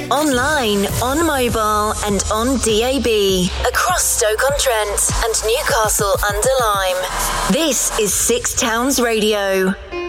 Online, on mobile and on DAB. Across Stoke-on-Trent and Newcastle under Lyme. This is Six Towns Radio.